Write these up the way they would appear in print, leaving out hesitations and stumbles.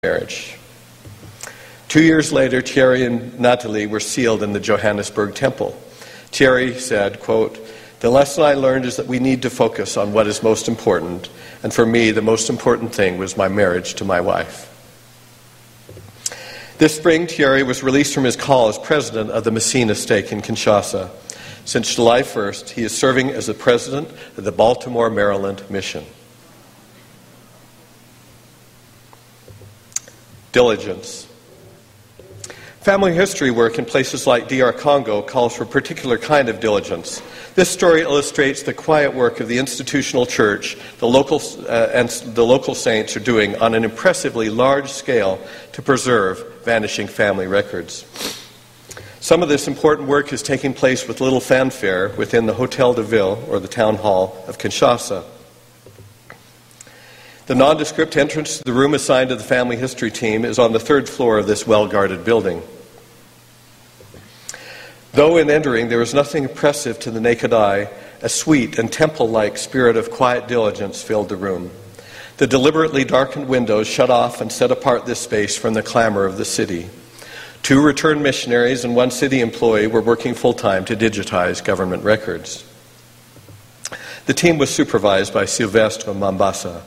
marriage. 2 years later, Thierry and Nathalie were sealed in the Johannesburg temple. Thierry said, quote, "The lesson I learned is that we need to focus on what is most important, and for me, the most important thing was my marriage to my wife." This spring, Thierry was released from his call as president of the Messina stake in Kinshasa. Since July 1st, he is serving as the president of the Baltimore, Maryland mission. Diligence. Family history work in places like DR Congo calls for a particular kind of diligence. This story illustrates the quiet work of the institutional church the local saints are doing on an impressively large scale to preserve vanishing family records. Some of this important work is taking place with little fanfare within the Hotel de Ville, or the town hall of Kinshasa. The nondescript entrance to the room assigned to the family history team is on the third floor of this well-guarded building. Though in entering there is nothing impressive to the naked eye, a sweet and temple-like spirit of quiet diligence filled the room. The deliberately darkened windows shut off and set apart this space from the clamor of the city. 2 returned missionaries and 1 city employee were working full-time to digitize government records. The team was supervised by Sylvestre Mambasa.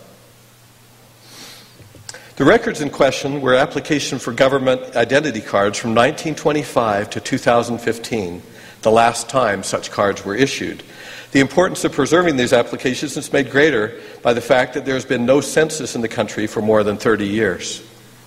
The records in question were applications for government identity cards from 1925 to 2015, the last time such cards were issued. The importance of preserving these applications is made greater by the fact that there has been no census in the country for more than 30 years.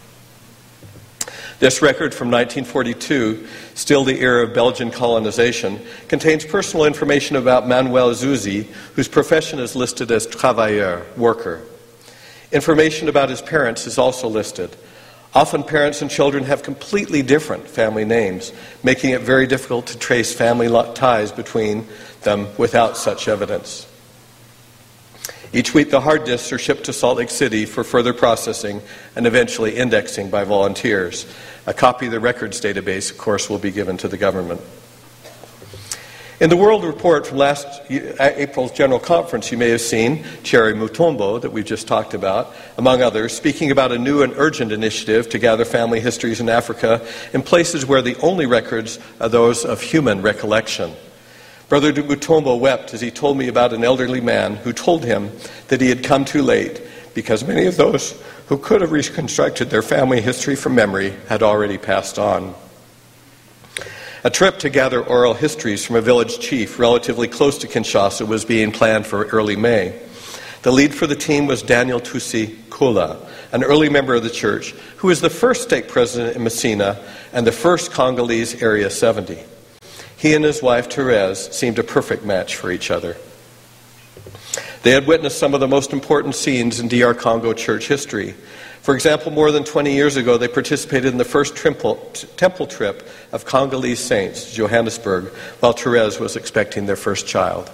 This record from 1942, still the era of Belgian colonization, contains personal information about Manuel Zuzi, whose profession is listed as travailleur, worker. Information about his parents is also listed. Often parents and children have completely different family names, making it very difficult to trace family ties between them without such evidence. Each week the hard disks are shipped to Salt Lake City for further processing and eventually indexing by volunteers. A copy of the records database, of course, will be given to the government. In the World Report from last April's General Conference, you may have seen Thierry Mutombo, that we've just talked about, among others, speaking about a new and urgent initiative to gather family histories in Africa in places where the only records are those of human recollection. Brother Mutombo wept as he told me about an elderly man who told him that he had come too late because many of those who could have reconstructed their family history from memory had already passed on. A trip to gather oral histories from a village chief relatively close to Kinshasa was being planned for early May. The lead for the team was Daniel Tusi Kula, an early member of the church, who was the first stake president in Messina and the first Congolese Area 70. He and his wife Therese seemed a perfect match for each other. They had witnessed some of the most important scenes in DR Congo church history. For example, more than 20 years ago, they participated in the first temple trip of Congolese saints to Johannesburg while Therese was expecting their first child.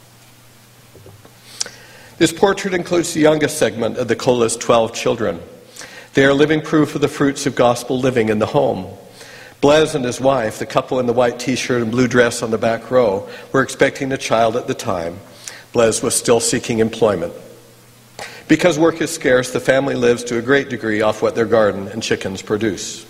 This portrait includes the youngest segment of the Kola's 12 children. They are living proof of the fruits of gospel living in the home. Blaise and his wife, the couple in the white t-shirt and blue dress on the back row, were expecting a child at the time. Blaise was still seeking employment. Because work is scarce, the family lives to a great degree off what their garden and chickens produce.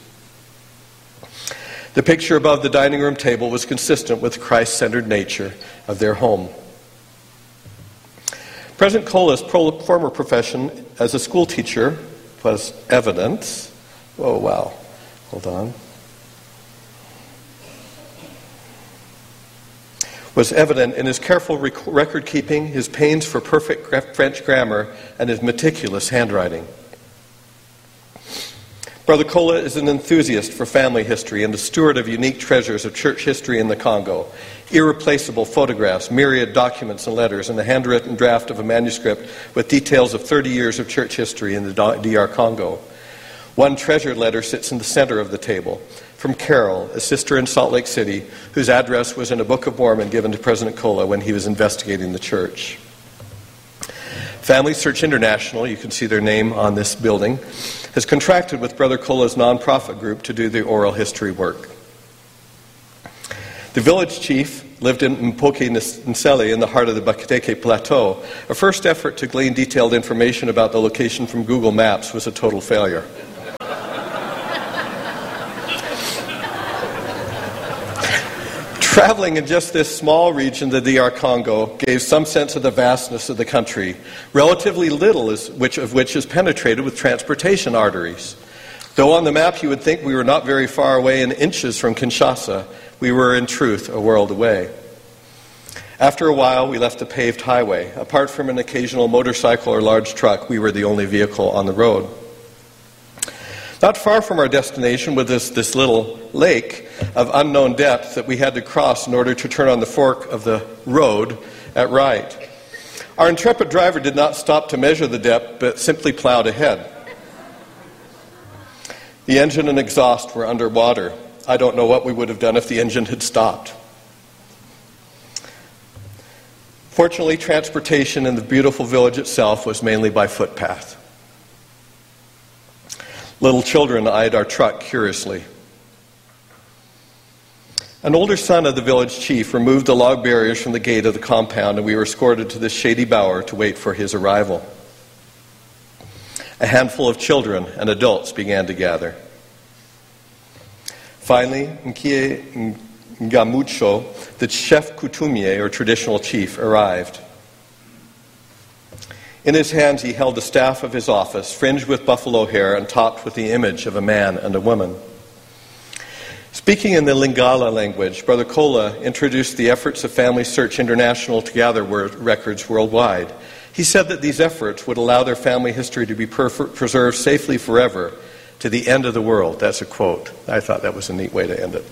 The picture above the dining room table was consistent with the Christ-centered nature of their home. President Kola's former profession as a school teacher was evident. Oh, wow. Hold on. Was evident in his careful record keeping, his pains for perfect French grammar, and his meticulous handwriting. Brother Kola is an enthusiast for family history and a steward of unique treasures of church history in the Congo. Irreplaceable photographs, myriad documents and letters, and a handwritten draft of a manuscript with details of 30 years of church history in the DR Congo. One treasured letter sits in the center of the table, from Carol, a sister in Salt Lake City, whose address was in a Book of Mormon given to President Kola when he was investigating the church. Family Search International, you can see their name on this building, has contracted with Brother Kola's nonprofit group to do the oral history work. The village chief lived in Mpoki Nsele in the heart of the Bakateke Plateau. A first effort to glean detailed information about the location from Google Maps was a total failure. Traveling in just this small region, the DR Congo, gave some sense of the vastness of the country, relatively little of which is penetrated with transportation arteries. Though on the map you would think we were not very far away in inches from Kinshasa, we were in truth a world away. After a while, we left the paved highway. Apart from an occasional motorcycle or large truck, we were the only vehicle on the road. Not far from our destination was this little lake of unknown depth that we had to cross in order to turn on the fork of the road at right. Our intrepid driver did not stop to measure the depth, but simply plowed ahead. The engine and exhaust were underwater. I don't know what we would have done if the engine had stopped. Fortunately, transportation in the beautiful village itself was mainly by footpath. Little children eyed our truck curiously. An older son of the village chief removed the log barriers from the gate of the compound, and we were escorted to this shady bower to wait for his arrival. A handful of children and adults began to gather. Finally, Nkie Ngamucho, the chef coutumier, or traditional chief, arrived. In his hands he held the staff of his office, fringed with buffalo hair and topped with the image of a man and a woman. Speaking in the Lingala language, Brother Kola introduced the efforts of Family Search International to gather records worldwide. He said that these efforts would allow their family history to be preserved safely forever to the end of the world. That's a quote. I thought that was a neat way to end it.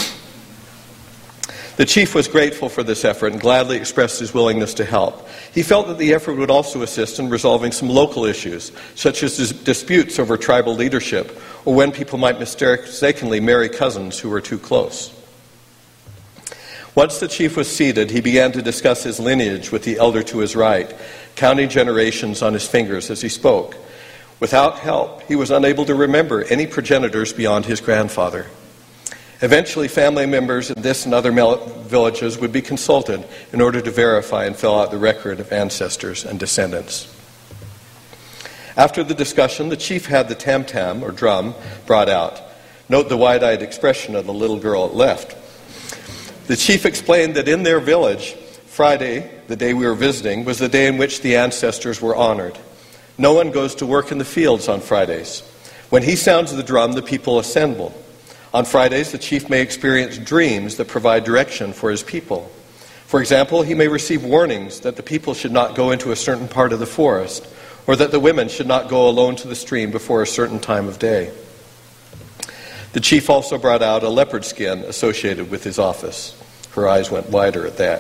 The chief was grateful for this effort and gladly expressed his willingness to help. He felt that the effort would also assist in resolving some local issues, such as disputes over tribal leadership, or when people might mistakenly marry cousins who were too close. Once the chief was seated, he began to discuss his lineage with the elder to his right, counting generations on his fingers as he spoke. Without help, he was unable to remember any progenitors beyond his grandfather. Eventually, family members in this and other villages would be consulted in order to verify and fill out the record of ancestors and descendants. After the discussion, the chief had the tam-tam, or drum, brought out. Note the wide-eyed expression of the little girl at left. The chief explained that in their village, Friday, the day we were visiting, was the day in which the ancestors were honored. No one goes to work in the fields on Fridays. When he sounds the drum, the people assemble. On Fridays, the chief may experience dreams that provide direction for his people. For example, he may receive warnings that the people should not go into a certain part of the forest, or that the women should not go alone to the stream before a certain time of day. The chief also brought out a leopard skin associated with his office. Her eyes went wider at that.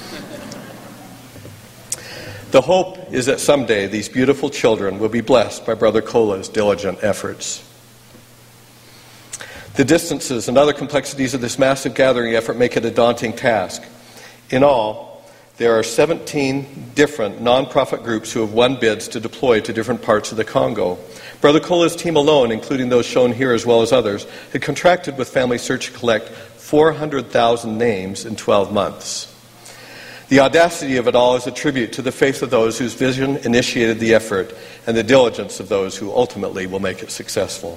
The hope is that someday these beautiful children will be blessed by Brother Kola's diligent efforts. The distances and other complexities of this massive gathering effort make it a daunting task. In all, there are 17 different non-profit groups who have won bids to deploy to different parts of the Congo. Brother Kola's team alone, including those shown here as well as others, had contracted with Family Search to collect 400,000 names in 12 months. The audacity of it all is a tribute to the faith of those whose vision initiated the effort and the diligence of those who ultimately will make it successful.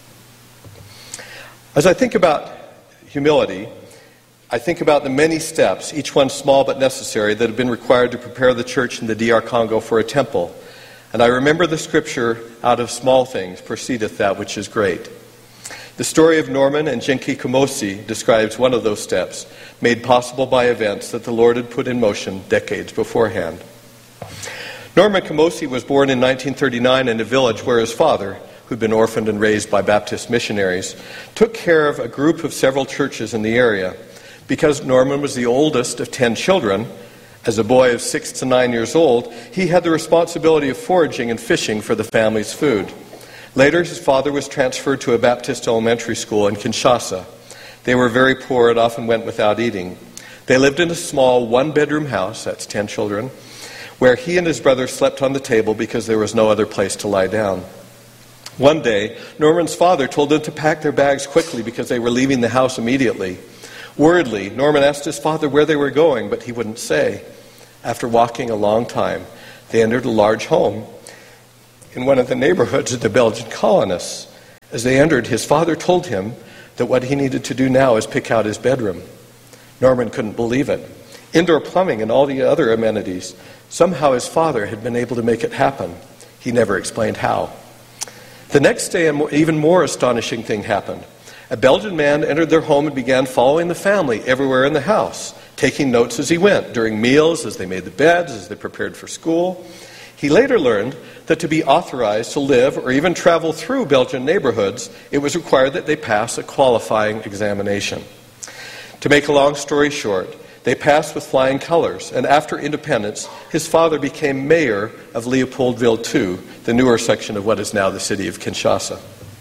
As I think about humility, I think about the many steps, each one small but necessary, that have been required to prepare the church in the DR Congo for a temple. And I remember the scripture, out of small things proceedeth that which is great. The story of Norman and Genki Komosi describes one of those steps, made possible by events that the Lord had put in motion decades beforehand. Norman Komosi was born in 1939 in a village where his father, who'd been orphaned and raised by Baptist missionaries, took care of a group of several churches in the area. Because Norman was the oldest of 10 children, as a boy of 6 to 9 years old, he had the responsibility of foraging and fishing for the family's food. Later, his father was transferred to a Baptist elementary school in Kinshasa. They were very poor and often went without eating. They lived in a small one-bedroom house, that's 10 children, where he and his brother slept on the table because there was no other place to lie down. One day, Norman's father told them to pack their bags quickly because they were leaving the house immediately. Worriedly, Norman asked his father where they were going, but he wouldn't say. After walking a long time, they entered a large home in one of the neighborhoods of the Belgian colonists. As they entered, his father told him that what he needed to do now is pick out his bedroom. Norman couldn't believe it. Indoor plumbing and all the other amenities. Somehow his father had been able to make it happen. He never explained how. The next day, an even more astonishing thing happened. A Belgian man entered their home and began following the family everywhere in the house, taking notes as he went, during meals, as they made the beds, as they prepared for school. He later learned that to be authorized to live or even travel through Belgian neighborhoods, it was required that they pass a qualifying examination. To make a long story short, they passed with flying colors, and after independence, his father became mayor of Leopoldville II, the newer section of what is now the city of Kinshasa.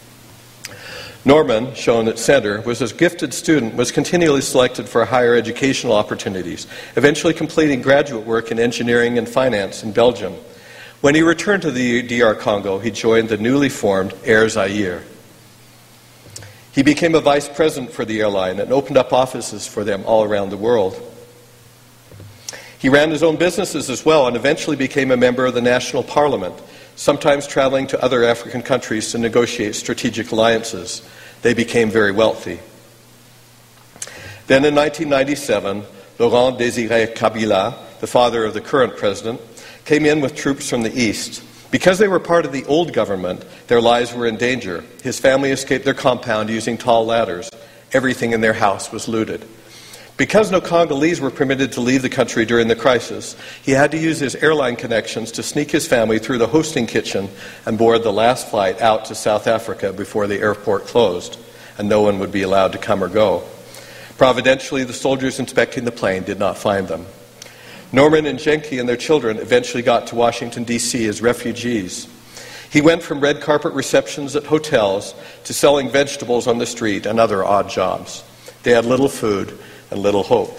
Norman, shown at center, was a gifted student, was continually selected for higher educational opportunities, eventually completing graduate work in engineering and finance in Belgium. When he returned to the DR Congo, he joined the newly formed Air Zaire. He became a vice president for the airline and opened up offices for them all around the world. He ran his own businesses as well and eventually became a member of the National Parliament, sometimes traveling to other African countries to negotiate strategic alliances. They became very wealthy. Then in 1997, Laurent Désiré Kabila, the father of the current president, came in with troops from the east. Because they were part of the old government, their lives were in danger. His family escaped their compound using tall ladders. Everything in their house was looted. Because no Congolese were permitted to leave the country during the crisis, he had to use his airline connections to sneak his family through the hosting kitchen and board the last flight out to South Africa before the airport closed, and no one would be allowed to come or go. Providentially, the soldiers inspecting the plane did not find them. Norman and Jenki and their children eventually got to Washington, D.C. as refugees. He went from red carpet receptions at hotels to selling vegetables on the street and other odd jobs. They had little food and little hope.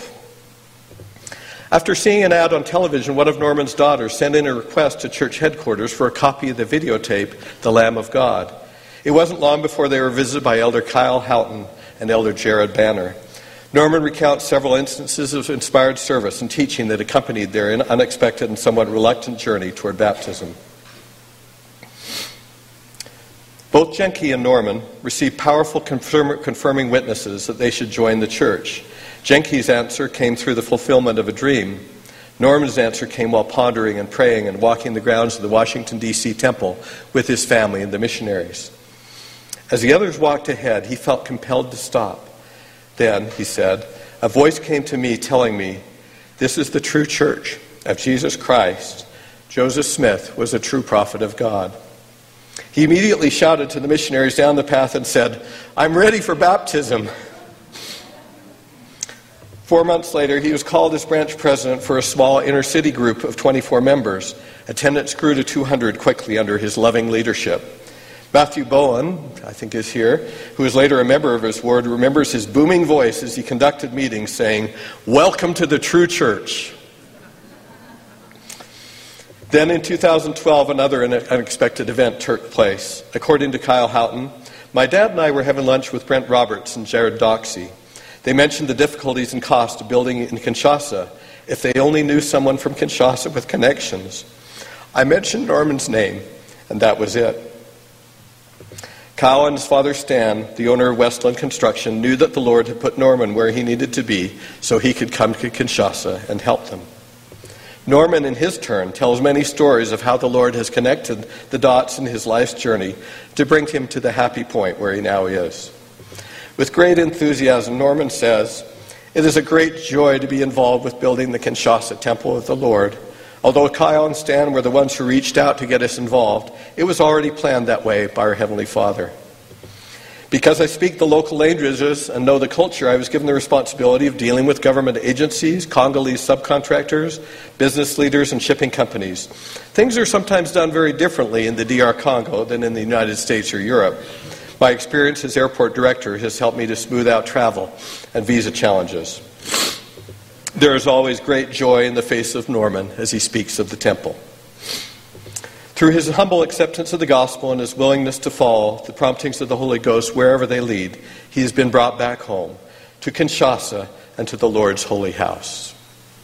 After seeing an ad on television, one of Norman's daughters sent in a request to church headquarters for a copy of the videotape, The Lamb of God. It wasn't long before they were visited by Elder Kyle Houghton and Elder Jared Banner. Norman recounts several instances of inspired service and teaching that accompanied their unexpected and somewhat reluctant journey toward baptism. Both Jenki and Norman received powerful confirming witnesses that they should join the church. Jenki's answer came through the fulfillment of a dream. Norman's answer came while pondering and praying and walking the grounds of the Washington, D.C. temple with his family and the missionaries. As the others walked ahead, he felt compelled to stop. Then, he said, a voice came to me telling me, "This is the true church of Jesus Christ. Joseph Smith was a true prophet of God." He immediately shouted to the missionaries down the path and said, "I'm ready for baptism." 4 months later, he was called as branch president for a small inner-city group of 24 members. Attendance grew to 200 quickly under his loving leadership. Matthew Bowen, I think is here, who was later a member of his ward, remembers his booming voice as he conducted meetings saying, "Welcome to the true church." Then in 2012, another unexpected event took place. According to Kyle Houghton, my dad and I were having lunch with Brent Roberts and Jared Doxey. They mentioned the difficulties and cost of building in Kinshasa, if they only knew someone from Kinshasa with connections. I mentioned Norman's name, and that was it. Kyle and his father Stan, the owner of Westland Construction, knew that the Lord had put Norman where he needed to be so he could come to Kinshasa and help them. Norman, in his turn, tells many stories of how the Lord has connected the dots in his life's journey to bring him to the happy point where he now is. With great enthusiasm, Norman says, "It is a great joy to be involved with building the Kinshasa Temple of the Lord. Although Kyle and Stan were the ones who reached out to get us involved, it was already planned that way by our Heavenly Father. Because I speak the local languages and know the culture, I was given the responsibility of dealing with government agencies, Congolese subcontractors, business leaders, and shipping companies. Things are sometimes done very differently in the DR Congo than in the United States or Europe. My experience as airport director has helped me to smooth out travel and visa challenges. There is always great joy in the face of Norman as he speaks of the temple. Through his humble acceptance of the gospel and his willingness to follow the promptings of the Holy Ghost wherever they lead, he has been brought back home, to Kinshasa and to the Lord's holy house.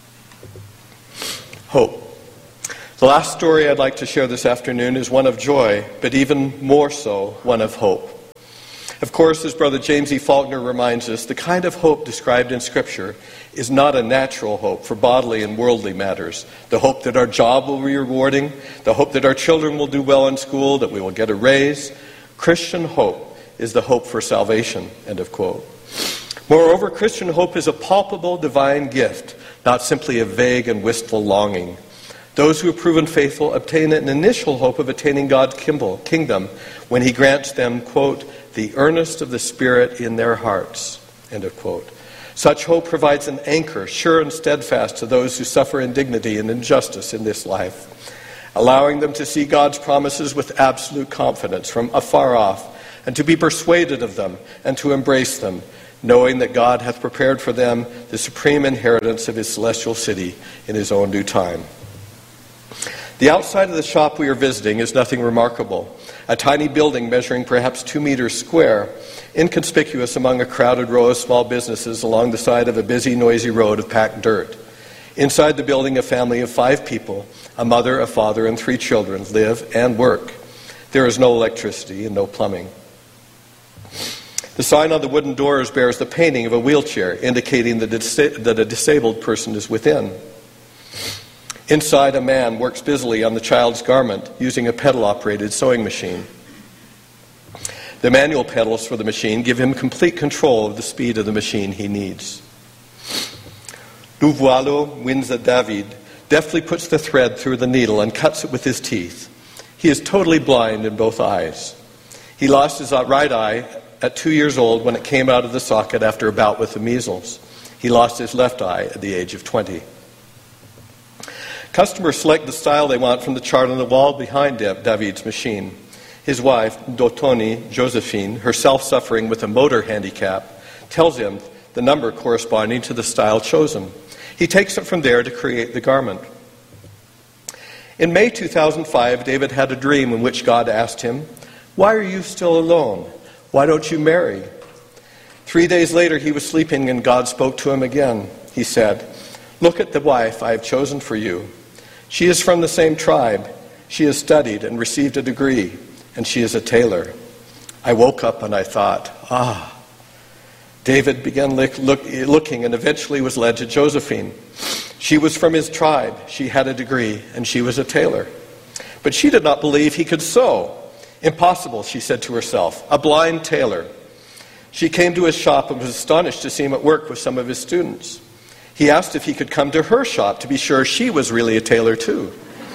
Hope. The last story I'd like to share this afternoon is one of joy, but even more so, one of hope. Of course, as Brother James E. Faulkner reminds us, the kind of hope described in Scripture is not a natural hope for bodily and worldly matters. The hope that our job will be rewarding, the hope that our children will do well in school, that we will get a raise. Christian hope is the hope for salvation, end of quote. Moreover, Christian hope is a palpable divine gift, not simply a vague and wistful longing. Those who have proven faithful obtain an initial hope of attaining God's kingdom when he grants them, quote, the earnest of the Spirit in their hearts, end of quote. Such hope provides an anchor, sure and steadfast, to those who suffer indignity and injustice in this life, allowing them to see God's promises with absolute confidence from afar off, and to be persuaded of them and to embrace them, knowing that God hath prepared for them the supreme inheritance of his celestial city in his own due time. The outside of the shop we are visiting is nothing remarkable. A tiny building measuring perhaps 2 meters square, inconspicuous among a crowded row of small businesses along the side of a busy, noisy road of packed dirt. Inside the building, a family of 5 people, a mother, a father, and 3 children, live and work. There is no electricity and no plumbing. The sign on the wooden doors bears the painting of a wheelchair, indicating that a disabled person is within. Inside, a man works busily on the child's garment using a pedal-operated sewing machine. The manual pedals for the machine give him complete control of the speed of the machine he needs. Luvualo Winza David deftly puts the thread through the needle and cuts it with his teeth. He is totally blind in both eyes. He lost his right eye at 2 years old when it came out of the socket after a bout with the measles. He lost his left eye at the age of 20. Customers select the style they want from the chart on the wall behind David's machine. His wife, Dotoni Josephine, herself suffering with a motor handicap, tells him the number corresponding to the style chosen. He takes it from there to create the garment. In May 2005, David had a dream in which God asked him, "Why are you still alone? Why don't you marry?" 3 days later, he was sleeping and God spoke to him again. He said, "Look at the wife I have chosen for you. She is from the same tribe. She has studied and received a degree, and she is a tailor." I woke up and I thought, David began looking and eventually was led to Josephine. She was from his tribe. She had a degree, and she was a tailor. But she did not believe he could sew. Impossible, she said to herself, a blind tailor. She came to his shop and was astonished to see him at work with some of his students. He asked if he could come to her shop to be sure she was really a tailor too.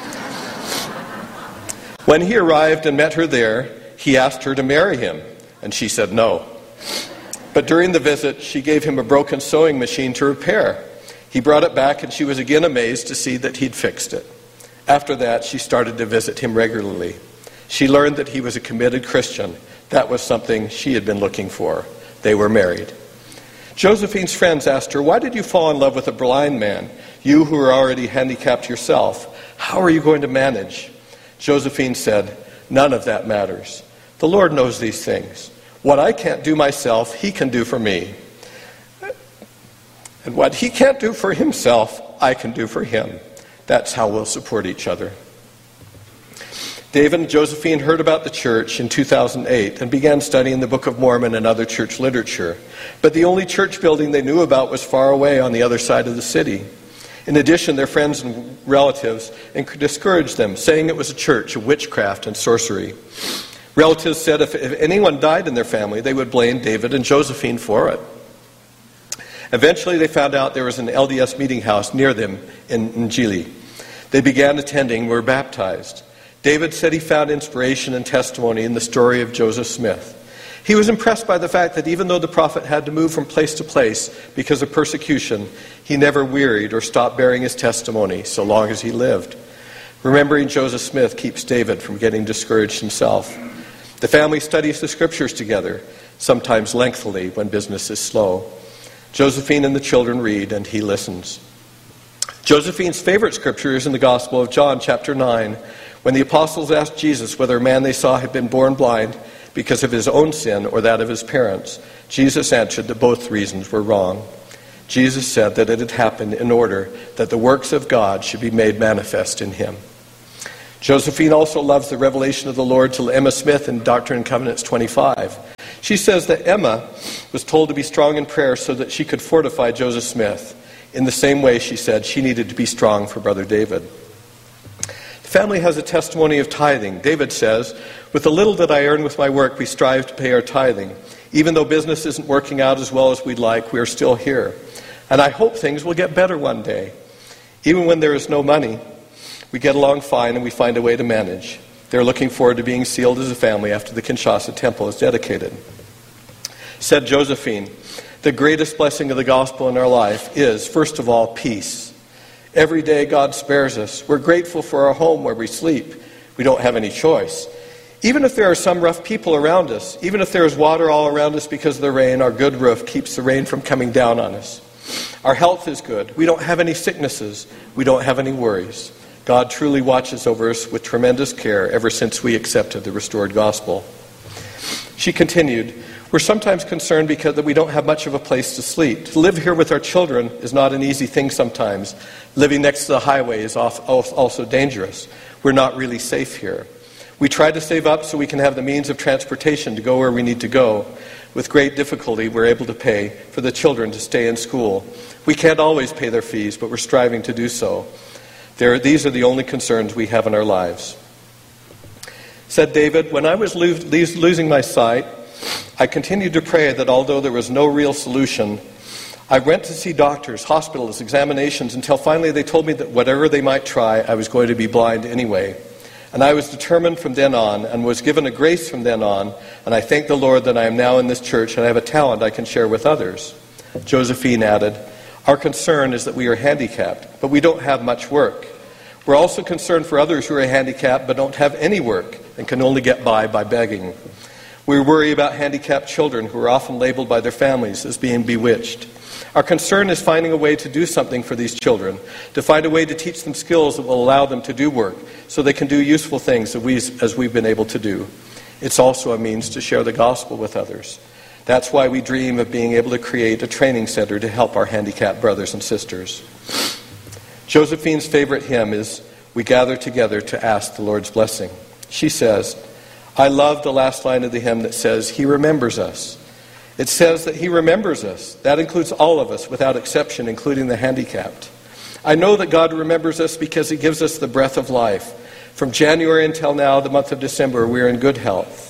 When he arrived and met her there, he asked her to marry him, and she said no. But during the visit, she gave him a broken sewing machine to repair. He brought it back, and she was again amazed to see that he'd fixed it. After that, she started to visit him regularly. She learned that he was a committed Christian. That was something she had been looking for. They were married. Josephine's friends asked her, "Why did you fall in love with a blind man? You who are already handicapped yourself. How are you going to manage?" Josephine said, "None of that matters. The Lord knows these things. What I can't do myself, he can do for me. And what he can't do for himself, I can do for him. That's how we'll support each other." David and Josephine heard about the church in 2008 and began studying the Book of Mormon and other church literature. But the only church building they knew about was far away on the other side of the city. In addition, their friends and relatives discouraged them, saying it was a church of witchcraft and sorcery. Relatives said if anyone died in their family, they would blame David and Josephine for it. Eventually, they found out there was an LDS meeting house near them in Njili. They began attending and were baptized. David said he found inspiration and testimony in the story of Joseph Smith. He was impressed by the fact that even though the prophet had to move from place to place because of persecution, he never wearied or stopped bearing his testimony so long as he lived. Remembering Joseph Smith keeps David from getting discouraged himself. The family studies the scriptures together, sometimes lengthily when business is slow. Josephine and the children read, and he listens. Josephine's favorite scripture is in the Gospel of John, chapter 9, when the apostles asked Jesus whether a man they saw had been born blind because of his own sin or that of his parents. Jesus answered that both reasons were wrong. Jesus said that it had happened in order that the works of God should be made manifest in him. Josephine also loves the revelation of the Lord to Emma Smith in Doctrine and Covenants 25. She She says that Emma was told to be strong in prayer so that she could fortify Joseph Smith. In the same way, she said, she needed to be strong for Brother David. The family has a testimony of tithing. David says, with the little that I earn with my work, we strive to pay our tithing. Even though business isn't working out as well as we'd like, we are still here. And I hope things will get better one day. Even when there is no money, we get along fine and we find a way to manage. They're looking forward to being sealed as a family after the Kinshasa temple is dedicated. Said Josephine, the greatest blessing of the gospel in our life is, first of all, peace. Every day God spares us. We're grateful for our home where we sleep. We don't have any choice. Even if there are some rough people around us, even if there is water all around us because of the rain, our good roof keeps the rain from coming down on us. Our health is good. We don't have any sicknesses. We don't have any worries. God truly watches over us with tremendous care ever since we accepted the restored gospel. She continued, we're sometimes concerned because that we don't have much of a place to sleep. To live here with our children is not an easy thing sometimes. Living next to the highway is also dangerous. We're not really safe here. We try to save up so we can have the means of transportation to go where we need to go. With great difficulty, we're able to pay for the children to stay in school. We can't always pay their fees, but we're striving to do so. These are the only concerns we have in our lives. Said David, when I was losing my sight, I continued to pray that although there was no real solution, I went to see doctors, hospitals, examinations, until finally they told me that whatever they might try, I was going to be blind anyway. And I was determined from then on and was given a grace from then on, and I thank the Lord that I am now in this church and I have a talent I can share with others. Josephine added, our concern is that we are handicapped, but we don't have much work. We're also concerned for others who are handicapped but don't have any work and can only get by begging. We worry about handicapped children who are often labeled by their families as being bewitched. Our concern is finding a way to do something for these children, to find a way to teach them skills that will allow them to do work so they can do useful things as we've been able to do. It's also a means to share the gospel with others. That's why we dream of being able to create a training center to help our handicapped brothers and sisters. Josephine's favorite hymn is, we gather together to ask the Lord's blessing. She says, I love the last line of the hymn that says, He remembers us. It says that He remembers us. That includes all of us, without exception, including the handicapped. I know that God remembers us because He gives us the breath of life. From January until now, the month of December, we are in good health.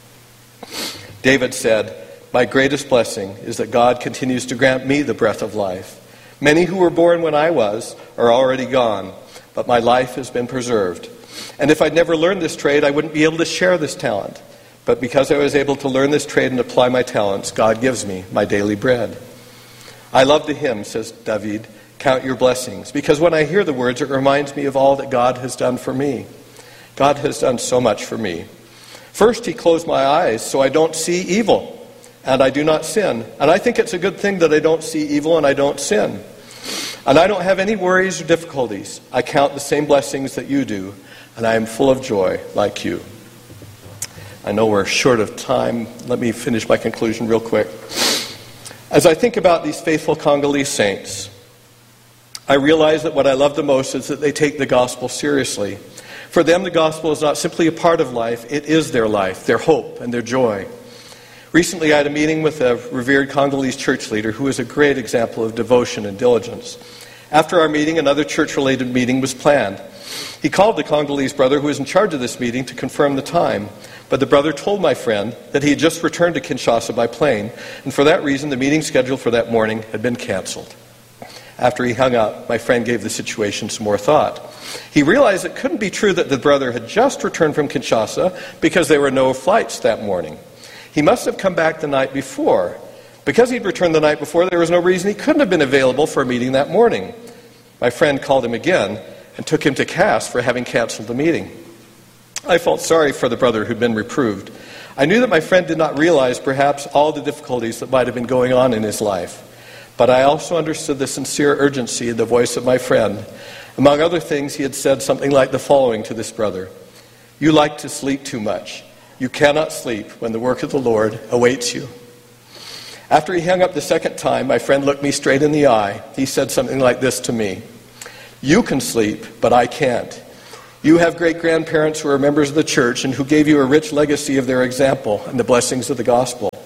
David said, my greatest blessing is that God continues to grant me the breath of life. Many who were born when I was are already gone, but my life has been preserved. And if I'd never learned this trade, I wouldn't be able to share this talent. But because I was able to learn this trade and apply my talents, God gives me my daily bread. I love the hymn, says David, count your blessings, because when I hear the words, it reminds me of all that God has done for me. God has done so much for me. First, He closed my eyes so I don't see evil, and I do not sin. And I think it's a good thing that I don't see evil and I don't sin. And I don't have any worries or difficulties. I count the same blessings that you do, and I am full of joy like you. I know we're short of time. Let me finish my conclusion real quick. As I think about these faithful Congolese saints, I realize that what I love the most is that they take the gospel seriously. For them, the gospel is not simply a part of life, it is their life, their hope, and their joy. Recently, I had a meeting with a revered Congolese church leader who is a great example of devotion and diligence. After our meeting, another church-related meeting was planned. He called the Congolese brother who was in charge of this meeting to confirm the time, but the brother told my friend that he had just returned to Kinshasa by plane, and for that reason, the meeting scheduled for that morning had been canceled. After he hung up, my friend gave the situation some more thought. He realized it couldn't be true that the brother had just returned from Kinshasa because there were no flights that morning. He must have come back the night before. Because he'd returned the night before, there was no reason he couldn't have been available for a meeting that morning. My friend called him again and took him to task for having canceled the meeting. I felt sorry for the brother who'd been reproved. I knew that my friend did not realize perhaps all the difficulties that might have been going on in his life. But I also understood the sincere urgency in the voice of my friend. Among other things, he had said something like the following to this brother: "You like to sleep too much. You cannot sleep when the work of the Lord awaits you." After he hung up the second time, my friend looked me straight in the eye. He said something like this to me: "You can sleep, but I can't. You have great-grandparents who are members of the church and who gave you a rich legacy of their example and the blessings of the gospel.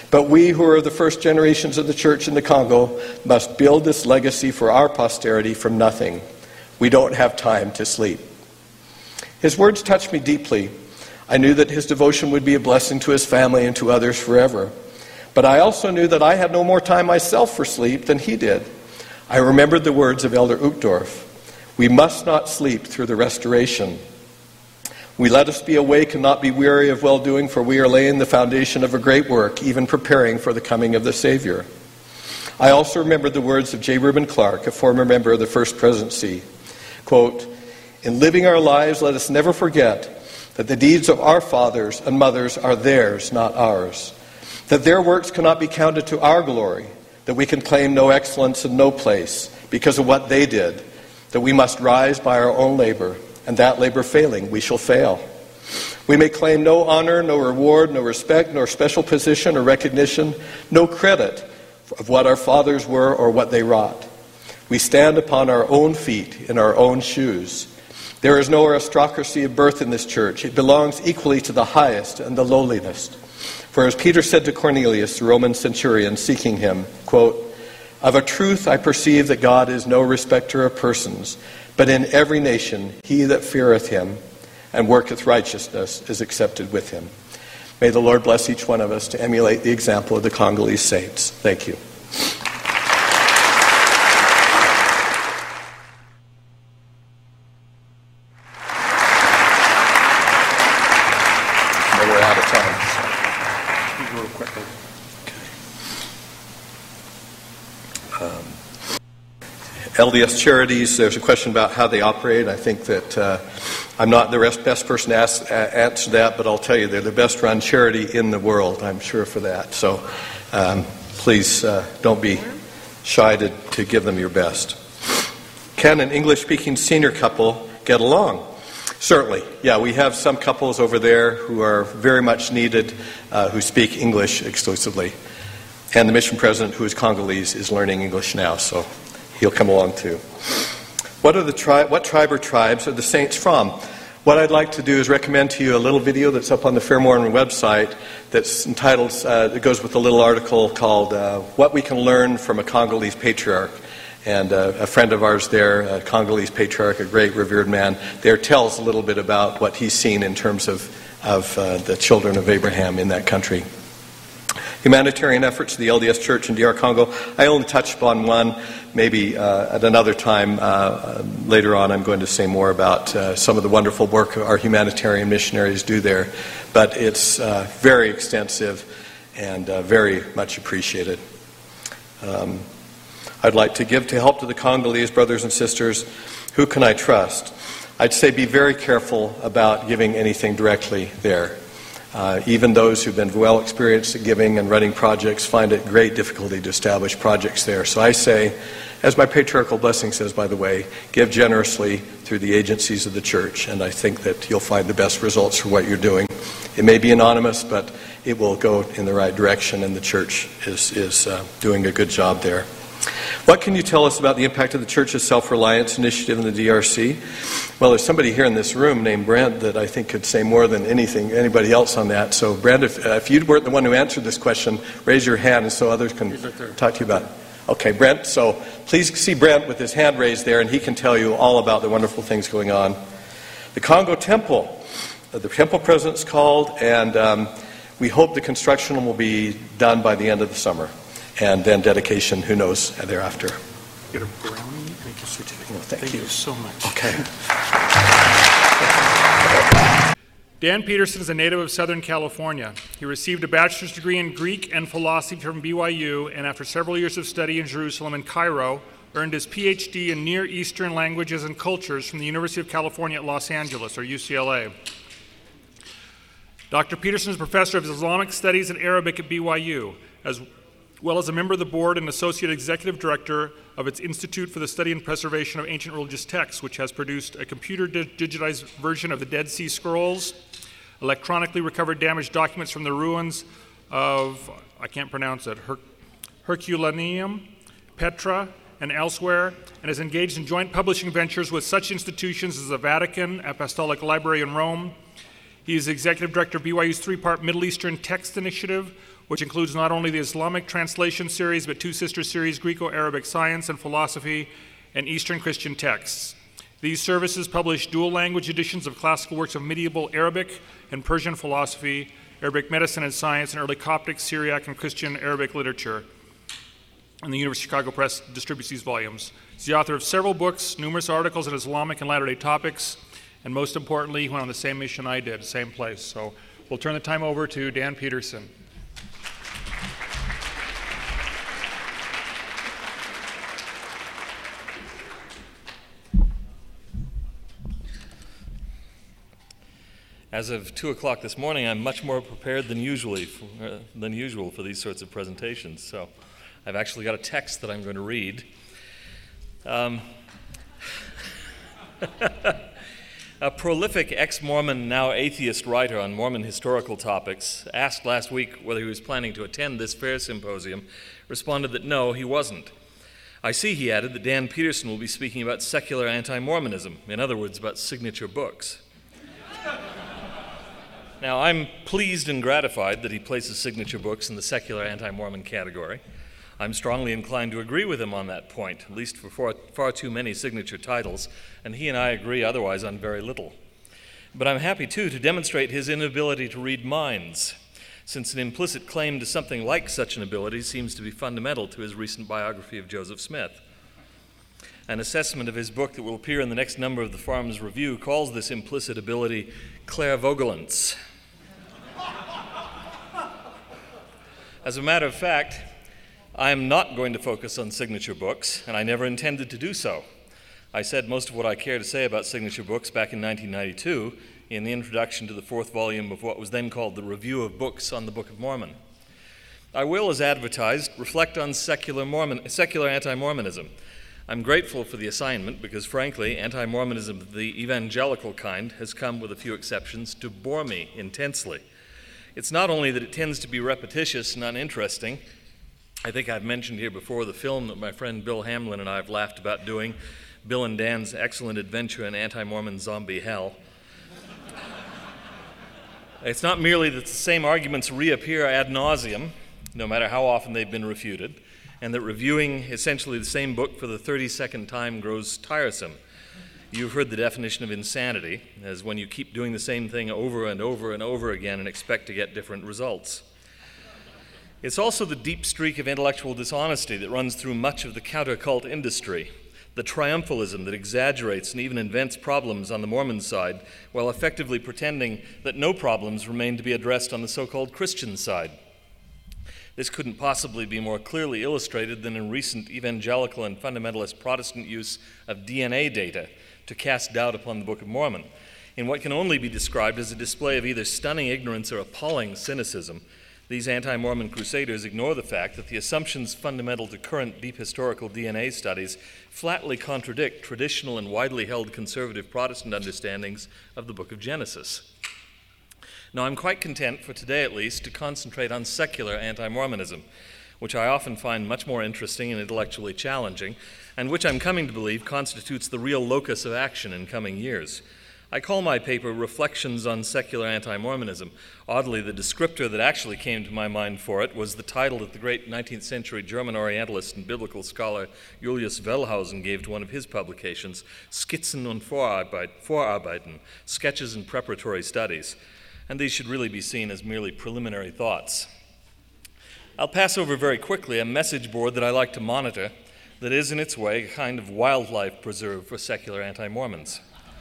But we who are the first generations of the church in the Congo must build this legacy for our posterity from nothing. We don't have time to sleep. His words touched me deeply. I knew that his devotion would be a blessing to his family and to others forever. But I also knew that I had no more time myself for sleep than he did. I remembered the words of Elder Uchtdorf. We must not sleep through the restoration. We let us be awake and not be weary of well-doing, for we are laying the foundation of a great work, even preparing for the coming of the Savior. I also remembered the words of J. Reuben Clark, a former member of the First Presidency. Quote, in living our lives, let us never forget that the deeds of our fathers and mothers are theirs, not ours. That their works cannot be counted to our glory, that we can claim no excellence and no place because of what they did, that we must rise by our own labor, and that labor failing, we shall fail. We may claim no honor, no reward, no respect, nor special position or recognition, no credit of what our fathers were or what they wrought. We stand upon our own feet in our own shoes. There is no aristocracy of birth in this church. It belongs equally to the highest and the lowliest. For as Peter said to Cornelius, the Roman centurion, seeking him, quote, of a truth I perceive that God is no respecter of persons, but in every nation he that feareth him and worketh righteousness is accepted with him. May the Lord bless each one of us to emulate the example of the Congolese saints. Thank you. We're out of time. Real quickly. LDS Charities, there's a question about how they operate. I think that I'm not the best person to answer that, but I'll tell you they're the best run charity in the world, I'm sure for that. So please don't be shy to give them your best. Can an English-speaking senior couple get along? Certainly. Yeah, we have some couples over there who are very much needed, who speak English exclusively. And the mission president, who is Congolese, is learning English now, so he'll come along too. What tribe or tribes are the saints from? What I'd like to do is recommend to you a little video that's up on the Fairmorn website that's entitled, it goes with a little article called What We Can Learn from a Congolese Patriarch. And a friend of ours there, a Congolese patriarch, a great revered man, there tells a little bit about what he's seen in terms of the children of Abraham in that country. Humanitarian efforts of the LDS Church in DR Congo. I only touched upon one. Maybe at another time later on I'm going to say more about some of the wonderful work our humanitarian missionaries do there. But it's very extensive and very much appreciated. I'd like to give to help to the Congolese brothers and sisters. Who can I trust? I'd say be very careful about giving anything directly there. Even those who've been well experienced at giving and running projects find it great difficulty to establish projects there. So I say, as my patriarchal blessing says, by the way, give generously through the agencies of the church, and I think that you'll find the best results for what you're doing. It may be anonymous, but it will go in the right direction, and the church is doing a good job there. What can you tell us about the impact of the Church's Self-Reliance Initiative in the DRC? Well, there's somebody here in this room named Brent that I think could say more than anybody else on that. So, Brent, if you weren't the one who answered this question, raise your hand and so others can talk to you about it. Okay, Brent, so please see Brent with his hand raised there, and he can tell you all about the wonderful things going on. The Congo Temple. The temple president's called, and we hope the construction will be done by the end of the summer. And then dedication, who knows, thereafter. Get a brownie and a certificate. Thank you so much. Okay. Dan Peterson is a native of Southern California. He received a bachelor's degree in Greek and philosophy from BYU, and after several years of study in Jerusalem and Cairo, earned his PhD in Near Eastern Languages and Cultures from the University of California at Los Angeles, or UCLA. Dr. Peterson is professor of Islamic Studies and Arabic at BYU, as well as a member of the board and associate executive director of its Institute for the Study and Preservation of Ancient Religious Texts, which has produced a computer digitized version of the Dead Sea Scrolls, electronically recovered damaged documents from the ruins of, I can't pronounce it, Herculaneum, Petra, and elsewhere, and is engaged in joint publishing ventures with such institutions as the Vatican Apostolic Library in Rome. He is executive director of BYU's three-part Middle Eastern Text Initiative, which includes not only the Islamic translation series, but two sister series, Greco-Arabic Science and Philosophy, and Eastern Christian Texts. These services publish dual-language editions of classical works of medieval Arabic and Persian philosophy, Arabic medicine and science, and early Coptic, Syriac, and Christian Arabic literature. And the University of Chicago Press distributes these volumes. He's the author of several books, numerous articles on Islamic and latter-day topics, and most importantly, he went on the same mission I did, same place. So we'll turn the time over to Dan Peterson. As of 2 o'clock this morning, I'm much more prepared than usual for these sorts of presentations. So I've actually got a text that I'm going to read. A prolific ex-Mormon, now atheist writer on Mormon historical topics, asked last week whether he was planning to attend this fair symposium, responded that no, he wasn't. I see, he added, that Dan Peterson will be speaking about secular anti-Mormonism, in other words, about signature books. Now, I'm pleased and gratified that he places signature books in the secular anti-Mormon category. I'm strongly inclined to agree with him on that point, at least for far too many signature titles, and he and I agree otherwise on very little. But I'm happy, too, to demonstrate his inability to read minds, since an implicit claim to something like such an ability seems to be fundamental to his recent biography of Joseph Smith. An assessment of his book that will appear in the next number of the Farms Review calls this implicit ability clairvoyance. As a matter of fact, I am not going to focus on signature books, and I never intended to do so. I said most of what I care to say about signature books back in 1992 in the introduction to the fourth volume of what was then called the Review of Books on the Book of Mormon. I will, as advertised, reflect on secular anti-Mormonism. I'm grateful for the assignment because, frankly, anti-Mormonism of the evangelical kind has come, with a few exceptions, to bore me intensely. It's not only that it tends to be repetitious and uninteresting. I think I've mentioned here before the film that my friend Bill Hamlin and I have laughed about doing, Bill and Dan's Excellent Adventure in Anti-Mormon Zombie Hell. It's not merely that the same arguments reappear ad nauseum, no matter how often they've been refuted, and that reviewing essentially the same book for the 32nd time grows tiresome. You've heard the definition of insanity as when you keep doing the same thing over and over and over again and expect to get different results. It's also the deep streak of intellectual dishonesty that runs through much of the counter-cult industry, the triumphalism that exaggerates and even invents problems on the Mormon side while effectively pretending that no problems remain to be addressed on the so-called Christian side. This couldn't possibly be more clearly illustrated than in recent evangelical and fundamentalist Protestant use of DNA data to cast doubt upon the Book of Mormon, in what can only be described as a display of either stunning ignorance or appalling cynicism. These anti-Mormon crusaders ignore the fact that the assumptions fundamental to current deep historical DNA studies flatly contradict traditional and widely held conservative Protestant understandings of the Book of Genesis. Now, I'm quite content, for today at least, to concentrate on secular anti-Mormonism, which I often find much more interesting and intellectually challenging, and which I'm coming to believe constitutes the real locus of action in coming years. I call my paper Reflections on Secular Anti-Mormonism. Oddly, the descriptor that actually came to my mind for it was the title that the great 19th century German Orientalist and biblical scholar Julius Wellhausen gave to one of his publications, Skizzen und Vorarbeiten, Sketches and Preparatory Studies. And these should really be seen as merely preliminary thoughts. I'll pass over very quickly a message board that I like to monitor that is, in its way, a kind of wildlife preserve for secular anti-Mormons.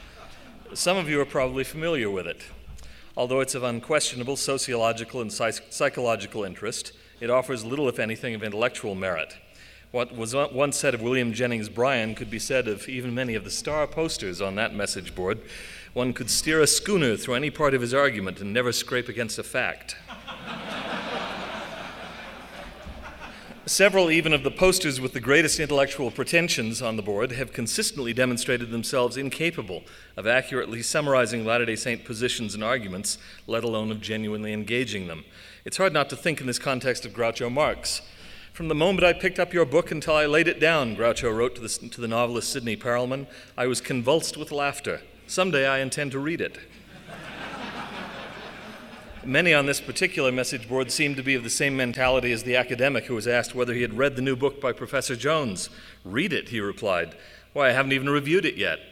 Some of you are probably familiar with it. Although it's of unquestionable sociological and psychological interest, it offers little, if anything, of intellectual merit. What was once said of William Jennings Bryan could be said of even many of the star posters on that message board. One could steer a schooner through any part of his argument and never scrape against a fact. Several even of the posters with the greatest intellectual pretensions on the board have consistently demonstrated themselves incapable of accurately summarizing Latter-day Saint positions and arguments, let alone of genuinely engaging them. It's hard not to think in this context of Groucho Marx. From the moment I picked up your book until I laid it down, Groucho wrote to the novelist Sidney Perelman, I was convulsed with laughter. Someday I intend to read it. Many on this particular message board seemed to be of the same mentality as the academic who was asked whether he had read the new book by Professor Jones. "Read it," he replied. "Why, I haven't even reviewed it yet."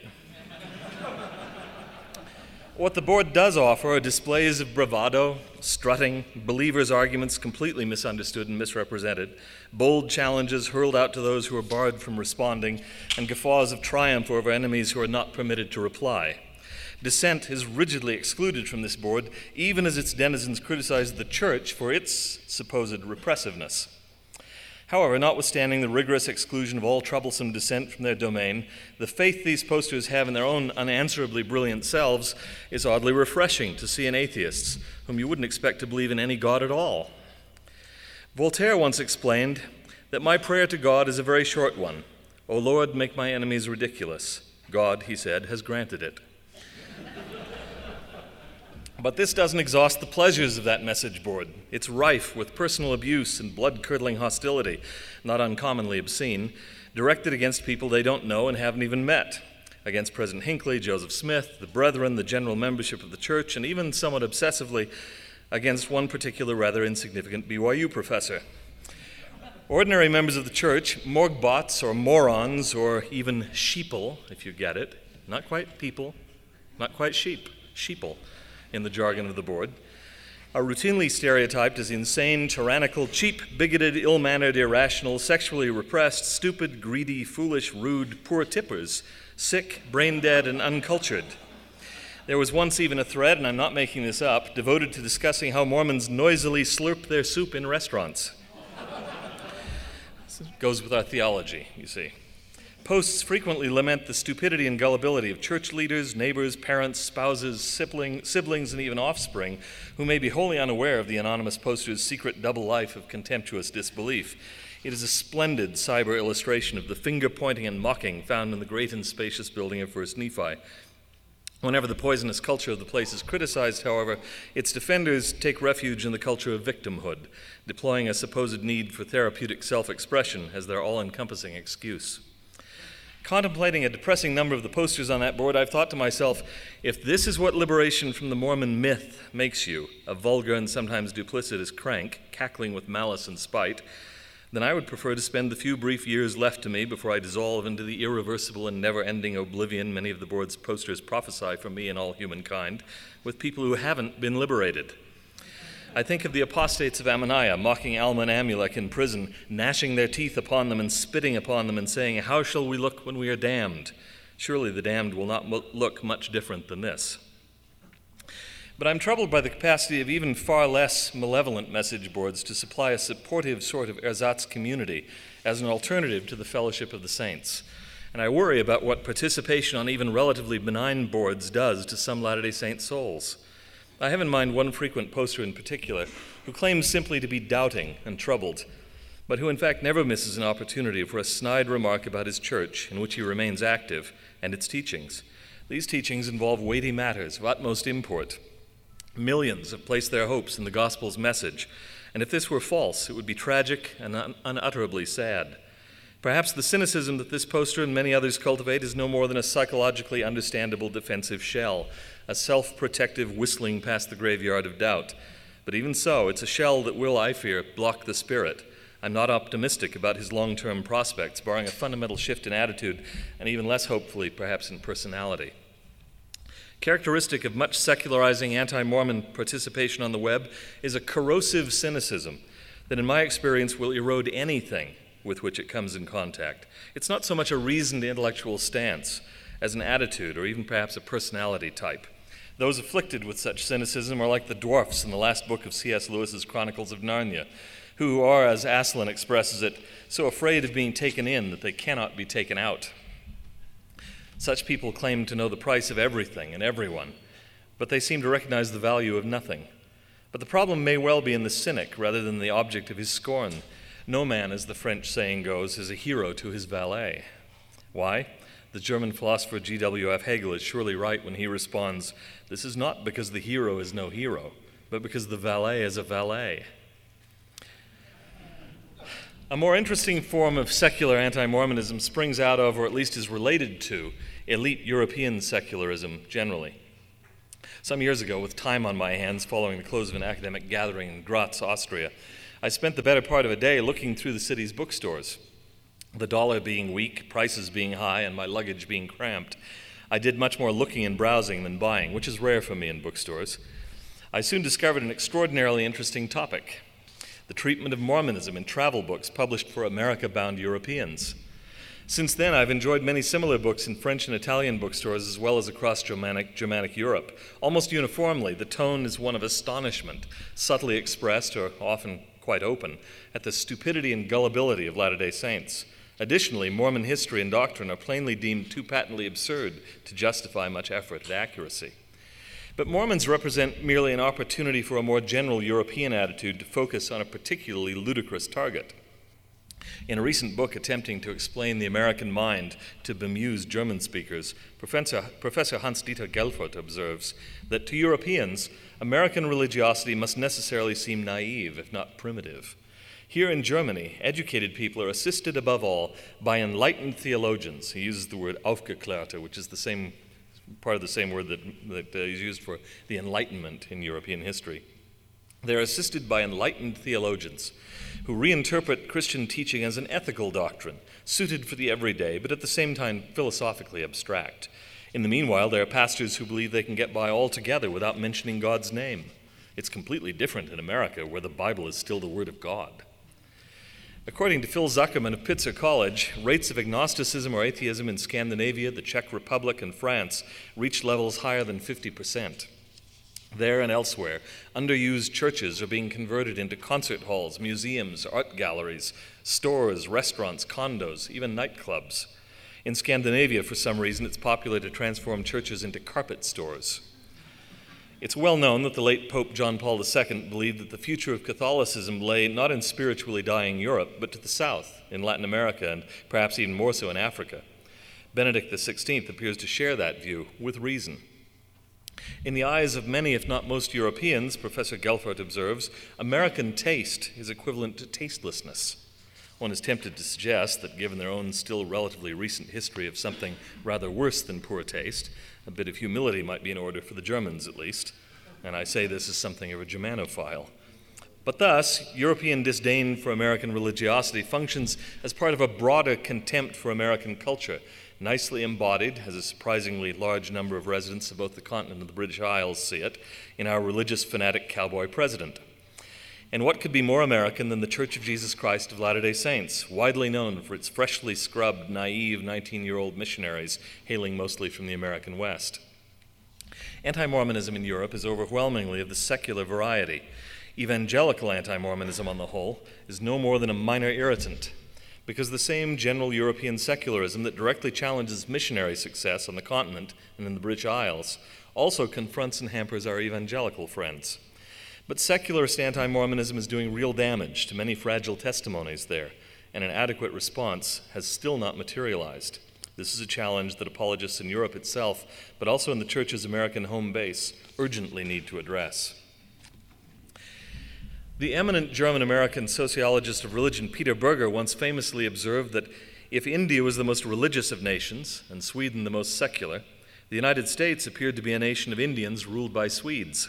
What the board does offer are displays of bravado, strutting, believers' arguments completely misunderstood and misrepresented, bold challenges hurled out to those who are barred from responding, and guffaws of triumph over enemies who are not permitted to reply. Dissent is rigidly excluded from this board, even as its denizens criticize the church for its supposed repressiveness. However, notwithstanding the rigorous exclusion of all troublesome dissent from their domain, the faith these posters have in their own unanswerably brilliant selves is oddly refreshing to see in atheists, whom you wouldn't expect to believe in any God at all. Voltaire once explained that my prayer to God is a very short one. "O Lord, make my enemies ridiculous." God, he said, has granted it. But this doesn't exhaust the pleasures of that message board. It's rife with personal abuse and blood-curdling hostility, not uncommonly obscene, directed against people they don't know and haven't even met, against President Hinckley, Joseph Smith, the Brethren, the general membership of the church, and even somewhat obsessively against one particular rather insignificant BYU professor. Ordinary members of the church, morgbots or morons or even sheeple, if you get it, not quite people, not quite sheep, sheeple, in the jargon of the board, are routinely stereotyped as insane, tyrannical, cheap, bigoted, ill-mannered, irrational, sexually repressed, stupid, greedy, foolish, rude, poor tippers, sick, brain-dead, and uncultured. There was once even a thread, and I'm not making this up, devoted to discussing how Mormons noisily slurp their soup in restaurants. This goes with our theology, you see. Posts frequently lament the stupidity and gullibility of church leaders, neighbors, parents, spouses, siblings, and even offspring who may be wholly unaware of the anonymous poster's secret double life of contemptuous disbelief. It is a splendid cyber illustration of the finger-pointing and mocking found in the great and spacious building of First Nephi. Whenever the poisonous culture of the place is criticized, however, its defenders take refuge in the culture of victimhood, deploying a supposed need for therapeutic self-expression as their all-encompassing excuse. Contemplating a depressing number of the posters on that board, I've thought to myself, if this is what liberation from the Mormon myth makes you, a vulgar and sometimes duplicitous crank, cackling with malice and spite, then I would prefer to spend the few brief years left to me before I dissolve into the irreversible and never-ending oblivion many of the board's posters prophesy for me and all humankind, with people who haven't been liberated. I think of the apostates of Ammonihah mocking Alma and Amulek in prison, gnashing their teeth upon them and spitting upon them and saying, "How shall we look when we are damned?" Surely the damned will not look much different than this. But I'm troubled by the capacity of even far less malevolent message boards to supply a supportive sort of ersatz community as an alternative to the fellowship of the saints. And I worry about what participation on even relatively benign boards does to some Latter-day Saint souls. I have in mind one frequent poster in particular who claims simply to be doubting and troubled, but who in fact never misses an opportunity for a snide remark about his church, in which he remains active, and its teachings. These teachings involve weighty matters of utmost import. Millions have placed their hopes in the gospel's message, and if this were false, it would be tragic and unutterably sad. Perhaps the cynicism that this poster and many others cultivate is no more than a psychologically understandable defensive shell, a self-protective whistling past the graveyard of doubt. But even so, it's a shell that will, I fear, block the spirit. I'm not optimistic about his long-term prospects, barring a fundamental shift in attitude, and even less hopefully, perhaps, in personality. Characteristic of much secularizing anti-Mormon participation on the web is a corrosive cynicism that, in my experience, will erode anything with which it comes in contact. It's not so much a reasoned intellectual stance as an attitude or even perhaps a personality type. Those afflicted with such cynicism are like the dwarfs in the last book of C.S. Lewis's Chronicles of Narnia, who are, as Aslan expresses it, so afraid of being taken in that they cannot be taken out. Such people claim to know the price of everything and everyone, but they seem to recognize the value of nothing. But the problem may well be in the cynic rather than the object of his scorn. No man, as the French saying goes, is a hero to his valet. Why? The German philosopher G.W.F. Hegel is surely right when he responds, "This is not because the hero is no hero, but because the valet is a valet." A more interesting form of secular anti-Mormonism springs out of, or at least is related to, elite European secularism generally. Some years ago, with time on my hands following the close of an academic gathering in Graz, Austria, I spent the better part of a day looking through the city's bookstores. The dollar being weak, prices being high, and my luggage being cramped, I did much more looking and browsing than buying, which is rare for me in bookstores. I soon discovered an extraordinarily interesting topic: the treatment of Mormonism in travel books published for America-bound Europeans. Since then, I've enjoyed many similar books in French and Italian bookstores, as well as across Germanic Europe. Almost uniformly, the tone is one of astonishment, subtly expressed, or often quite open, at the stupidity and gullibility of Latter-day Saints. Additionally, Mormon history and doctrine are plainly deemed too patently absurd to justify much effort at accuracy. But Mormons represent merely an opportunity for a more general European attitude to focus on a particularly ludicrous target. In a recent book attempting to explain the American mind to bemused German speakers, Professor Hans-Dieter Gelfert observes that to Europeans, American religiosity must necessarily seem naive, if not primitive. Here in Germany, educated people are assisted above all by enlightened theologians. He uses the word Aufgeklärte, which is the same part of the same word that is used for the Enlightenment in European history. They are assisted by enlightened theologians who reinterpret Christian teaching as an ethical doctrine, suited for the everyday, but at the same time philosophically abstract. In the meanwhile, there are pastors who believe they can get by altogether without mentioning God's name. It's completely different in America, where the Bible is still the Word of God. According to Phil Zuckerman of Pitzer College, rates of agnosticism or atheism in Scandinavia, the Czech Republic, and France reach levels higher than 50%. There and elsewhere, underused churches are being converted into concert halls, museums, art galleries, stores, restaurants, condos, even nightclubs. In Scandinavia, for some reason, it's popular to transform churches into carpet stores. It's well known that the late Pope John Paul II believed that the future of Catholicism lay not in spiritually dying Europe, but to the south, in Latin America, and perhaps even more so in Africa. Benedict XVI appears to share that view, with reason. In the eyes of many, if not most Europeans, Professor Gelfert observes, American taste is equivalent to tastelessness. One is tempted to suggest that given their own still relatively recent history of something rather worse than poor taste, a bit of humility might be in order for the Germans at least, and I say this as something of a Germanophile. But thus, European disdain for American religiosity functions as part of a broader contempt for American culture, nicely embodied, as a surprisingly large number of residents of both the continent and the British Isles see it, in our religious fanatic cowboy president. And what could be more American than the Church of Jesus Christ of Latter-day Saints, widely known for its freshly scrubbed, naive 19-year-old missionaries hailing mostly from the American West? Anti-Mormonism in Europe is overwhelmingly of the secular variety. Evangelical anti-Mormonism, on the whole, is no more than a minor irritant, because the same general European secularism that directly challenges missionary success on the continent and in the British Isles also confronts and hampers our evangelical friends. But secularist anti-Mormonism is doing real damage to many fragile testimonies there, and an adequate response has still not materialized. This is a challenge that apologists in Europe itself, but also in the Church's American home base, urgently need to address. The eminent German-American sociologist of religion Peter Berger once famously observed that if India was the most religious of nations and Sweden the most secular, the United States appeared to be a nation of Indians ruled by Swedes.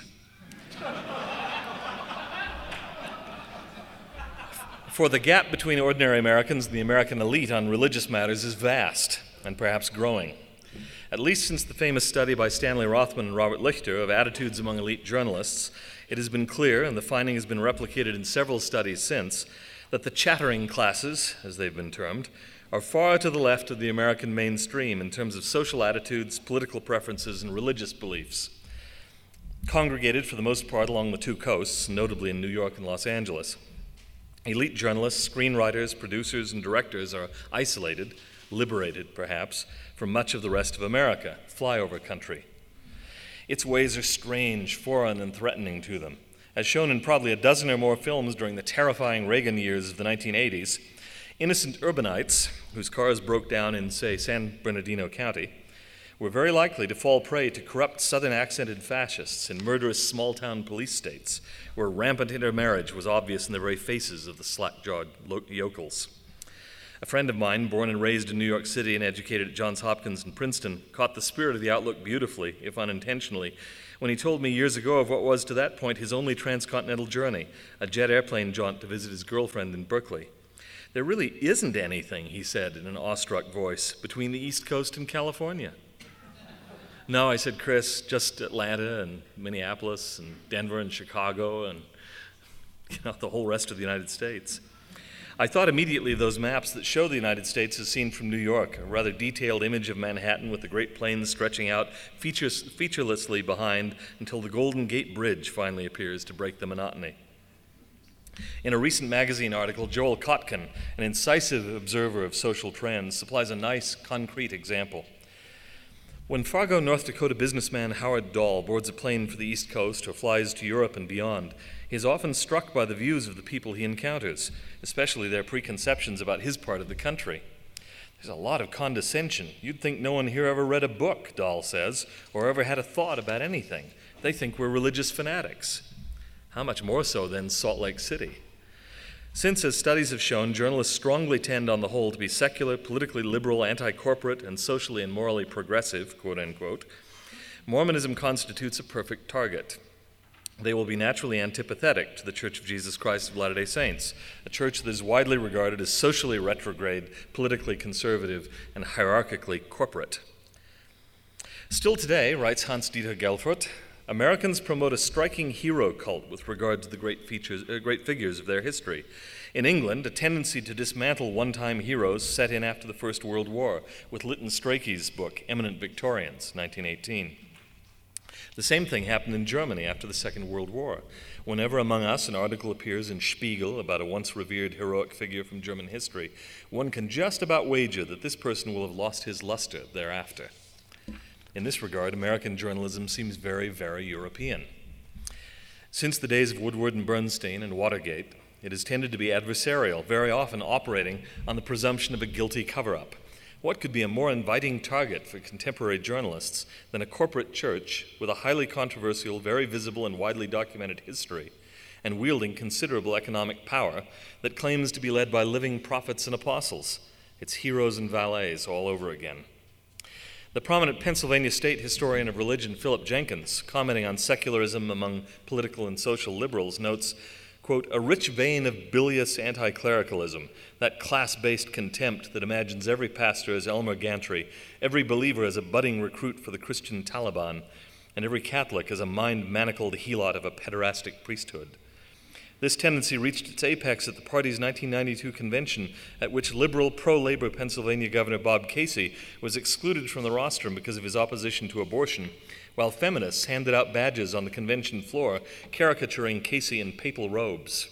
For the gap between ordinary Americans and the American elite on religious matters is vast and perhaps growing. At least since the famous study by Stanley Rothman and Robert Lichter of attitudes among elite journalists, it has been clear, and the finding has been replicated in several studies since, that the chattering classes, as they've been termed, are far to the left of the American mainstream in terms of social attitudes, political preferences, and religious beliefs. Congregated for the most part along the two coasts, notably in New York and Los Angeles, elite journalists, screenwriters, producers, and directors are isolated, liberated perhaps, from much of the rest of America, flyover country. Its ways are strange, foreign, and threatening to them. As shown in probably a dozen or more films during the terrifying Reagan years of the 1980s, innocent urbanites, whose cars broke down in, say, San Bernardino County, were very likely to fall prey to corrupt Southern-accented fascists in murderous small-town police states, where rampant intermarriage was obvious in the very faces of the slack-jawed yokels. A friend of mine, born and raised in New York City and educated at Johns Hopkins and Princeton, caught the spirit of the outlook beautifully, if unintentionally, when he told me years ago of what was to that point his only transcontinental journey, a jet airplane jaunt to visit his girlfriend in Berkeley. There really isn't anything, he said in an awestruck voice, between the East Coast and California. No, I said, Chris, just Atlanta and Minneapolis and Denver and Chicago and the whole rest of the United States. I thought immediately of those maps that show the United States as seen from New York, a rather detailed image of Manhattan with the Great Plains stretching out featurelessly behind until the Golden Gate Bridge finally appears to break the monotony. In a recent magazine article, Joel Kotkin, an incisive observer of social trends, supplies a nice, concrete example. When Fargo, North Dakota businessman Howard Dahl boards a plane for the East Coast or flies to Europe and beyond, he is often struck by the views of the people he encounters, especially their preconceptions about his part of the country. There's a lot of condescension. You'd think no one here ever read a book, Dahl says, or ever had a thought about anything. They think we're religious fanatics. How much more so than Salt Lake City? Since, as studies have shown, journalists strongly tend on the whole to be secular, politically liberal, anti-corporate, and socially and morally progressive, quote unquote, Mormonism constitutes a perfect target. They will be naturally antipathetic to the Church of Jesus Christ of Latter-day Saints, a church that is widely regarded as socially retrograde, politically conservative, and hierarchically corporate. Still today, writes Hans-Dieter Gelfert, Americans promote a striking hero cult with regard to the great figures of their history. In England, a tendency to dismantle one-time heroes set in after the First World War, with Lytton Strachey's book, Eminent Victorians, 1918. The same thing happened in Germany after the Second World War. Whenever among us an article appears in Spiegel about a once revered heroic figure from German history, one can just about wager that this person will have lost his luster thereafter. In this regard, American journalism seems very, very European. Since the days of Woodward and Bernstein and Watergate, it has tended to be adversarial, very often operating on the presumption of a guilty cover-up. What could be a more inviting target for contemporary journalists than a corporate church with a highly controversial, very visible, and widely documented history, and wielding considerable economic power that claims to be led by living prophets and apostles, its heroes and valets all over again? The prominent Pennsylvania state historian of religion, Philip Jenkins, commenting on secularism among political and social liberals, notes, quote, a rich vein of bilious anti-clericalism, that class-based contempt that imagines every pastor as Elmer Gantry, every believer as a budding recruit for the Christian Taliban, and every Catholic as a mind-manacled helot of a pederastic priesthood. This tendency reached its apex at the party's 1992 convention, at which liberal pro-labor Pennsylvania Governor Bob Casey was excluded from the rostrum because of his opposition to abortion, while feminists handed out badges on the convention floor caricaturing Casey in papal robes.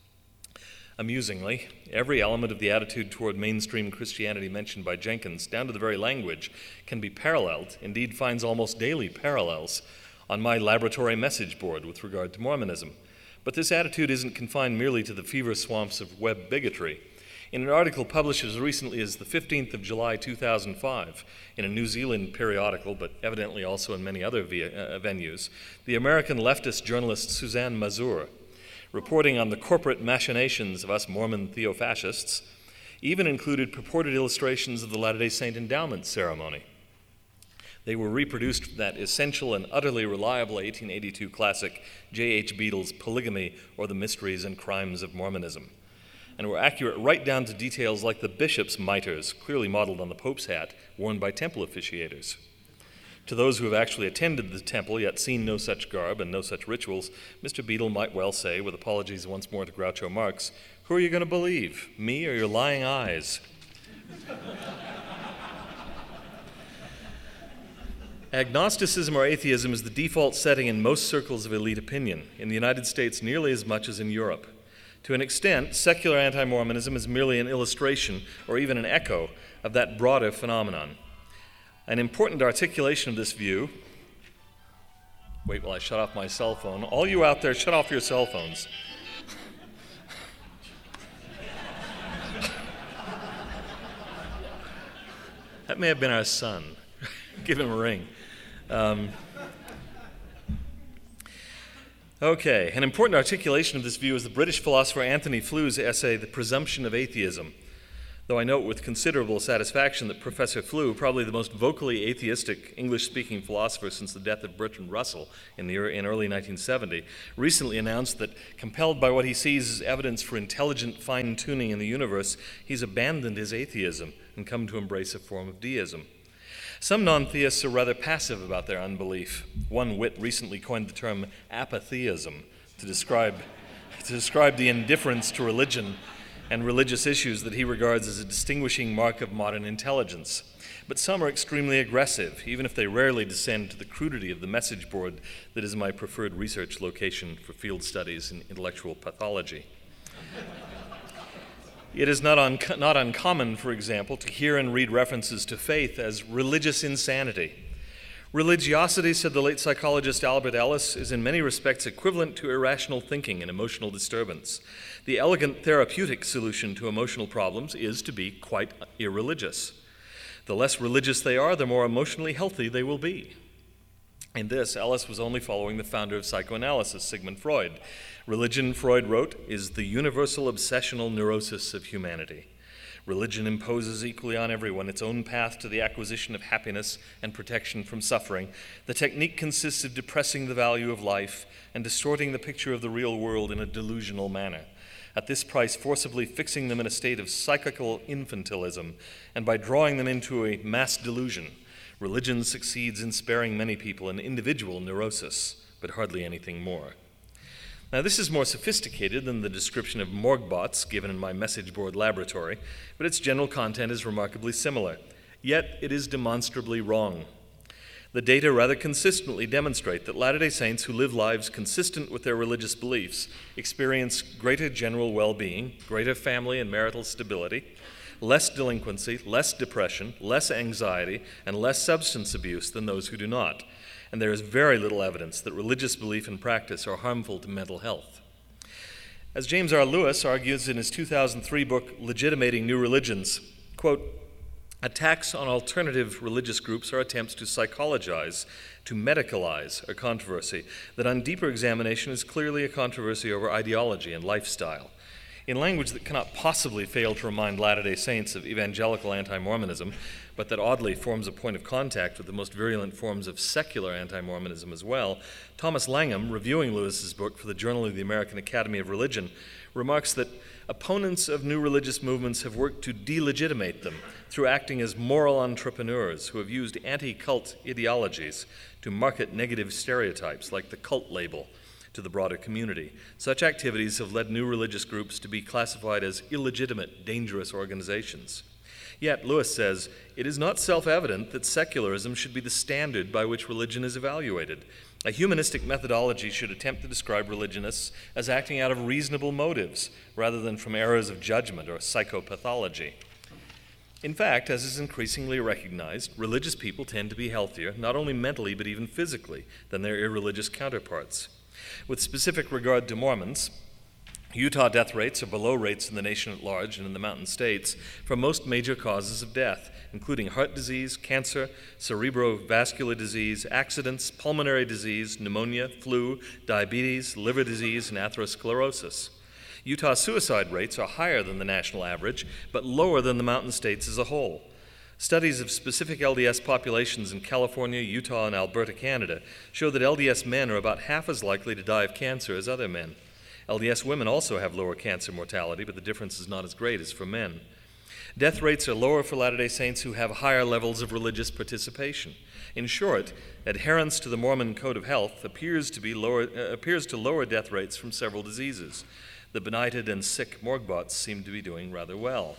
Amusingly, every element of the attitude toward mainstream Christianity mentioned by Jenkins, down to the very language, can be paralleled, indeed finds almost daily parallels, on my laboratory message board with regard to Mormonism. But this attitude isn't confined merely to the fever swamps of web bigotry. In an article published as recently as the 15th of July 2005 in a New Zealand periodical, but evidently also in many other venues, the American leftist journalist Suzanne Mazur, reporting on the corporate machinations of us Mormon theofascists, even included purported illustrations of the Latter-day Saint endowment ceremony. They were reproduced from that essential and utterly reliable 1882 classic, J.H. Beadle's Polygamy or the Mysteries and Crimes of Mormonism, and were accurate right down to details like the bishop's mitres, clearly modeled on the Pope's hat, worn by temple officiators. To those who have actually attended the temple yet seen no such garb and no such rituals, Mr. Beadle might well say, with apologies once more to Groucho Marx, who are you going to believe, me or your lying eyes? Agnosticism or atheism is the default setting in most circles of elite opinion, in the United States nearly as much as in Europe. To an extent, secular anti-Mormonism is merely an illustration or even an echo of that broader phenomenon. An important articulation of this view, wait while I shut off my cell phone. All you out there, shut off your cell phones. That may have been our son. Give him a ring. Okay, an important articulation of this view is the British philosopher Anthony Flews' essay, The Presumption of Atheism. Though I note with considerable satisfaction that Professor Flew, probably the most vocally atheistic English-speaking philosopher since the death of Bertrand Russell in early 1970, recently announced that, compelled by what he sees as evidence for intelligent fine-tuning in the universe, he's abandoned his atheism and come to embrace a form of deism. Some non-theists are rather passive about their unbelief. One wit recently coined the term apatheism to describe the indifference to religion and religious issues that he regards as a distinguishing mark of modern intelligence. But some are extremely aggressive, even if they rarely descend to the crudity of the message board that is my preferred research location for field studies in intellectual pathology. It is not uncommon, for example, to hear and read references to faith as religious insanity. Religiosity, said the late psychologist Albert Ellis, is in many respects equivalent to irrational thinking and emotional disturbance. The elegant therapeutic solution to emotional problems is to be quite irreligious. The less religious they are, the more emotionally healthy they will be. In this, Ellis was only following the founder of psychoanalysis, Sigmund Freud. Religion, Freud wrote, is the universal obsessional neurosis of humanity. Religion imposes equally on everyone its own path to the acquisition of happiness and protection from suffering. The technique consists of depressing the value of life and distorting the picture of the real world in a delusional manner. At this price, forcibly fixing them in a state of psychical infantilism, and by drawing them into a mass delusion, religion succeeds in sparing many people an individual neurosis, but hardly anything more. Now, this is more sophisticated than the description of morgbots given in my message board laboratory, but its general content is remarkably similar. Yet, it is demonstrably wrong. The data rather consistently demonstrate that Latter-day Saints who live lives consistent with their religious beliefs experience greater general well-being, greater family and marital stability, less delinquency, less depression, less anxiety, and less substance abuse than those who do not. And there is very little evidence that religious belief and practice are harmful to mental health. As James R. Lewis argues in his 2003 book, Legitimating New Religions, quote, attacks on alternative religious groups are attempts to psychologize, to medicalize a controversy that on deeper examination is clearly a controversy over ideology and lifestyle. In language that cannot possibly fail to remind Latter-day Saints of evangelical anti-Mormonism, but that oddly forms a point of contact with the most virulent forms of secular anti-Mormonism as well, Thomas Langham, reviewing Lewis's book for the Journal of the American Academy of Religion, remarks that opponents of new religious movements have worked to delegitimate them through acting as moral entrepreneurs who have used anti-cult ideologies to market negative stereotypes like the cult label to the broader community. Such activities have led new religious groups to be classified as illegitimate, dangerous organizations. Yet, Lewis says, it is not self-evident that secularism should be the standard by which religion is evaluated. A humanistic methodology should attempt to describe religionists as acting out of reasonable motives rather than from errors of judgment or psychopathology. In fact, as is increasingly recognized, religious people tend to be healthier, not only mentally but even physically, than their irreligious counterparts. With specific regard to Mormons, Utah death rates are below rates in the nation at large and in the mountain states for most major causes of death, including heart disease, cancer, cerebrovascular disease, accidents, pulmonary disease, pneumonia, flu, diabetes, liver disease, and atherosclerosis. Utah suicide rates are higher than the national average, but lower than the mountain states as a whole. Studies of specific LDS populations in California, Utah, and Alberta, Canada, show that LDS men are about half as likely to die of cancer as other men. LDS women also have lower cancer mortality, but the difference is not as great as for men. Death rates are lower for Latter-day Saints who have higher levels of religious participation. In short, adherence to the Mormon Code of Health appears to lower death rates from several diseases. The benighted and sick morgbots seem to be doing rather well.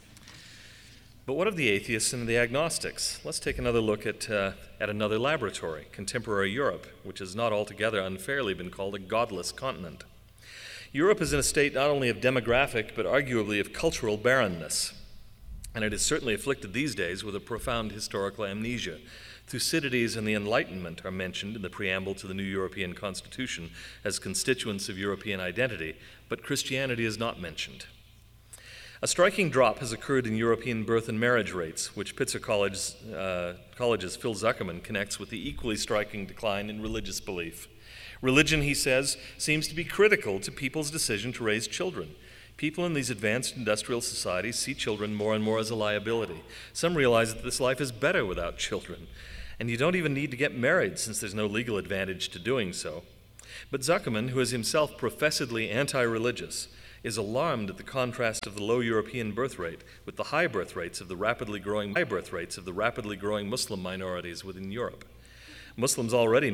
But what of the atheists and the agnostics? Let's take another look at another laboratory, contemporary Europe, which has not altogether unfairly been called a godless continent. Europe is in a state not only of demographic, but arguably of cultural barrenness. And it is certainly afflicted these days with a profound historical amnesia. Thucydides and the Enlightenment are mentioned in the preamble to the new European Constitution as constituents of European identity, but Christianity is not mentioned. A striking drop has occurred in European birth and marriage rates, which Pitzer College's Phil Zuckerman connects with the equally striking decline in religious belief. Religion, he says, seems to be critical to people's decision to raise children. People in these advanced industrial societies see children more and more as a liability. Some realize that this life is better without children, and you don't even need to get married since there's no legal advantage to doing so. But Zuckerman, who is himself professedly anti-religious, is alarmed at the contrast of the low European birth rate with the high birth rates of the rapidly growing Muslim minorities within Europe. Muslims already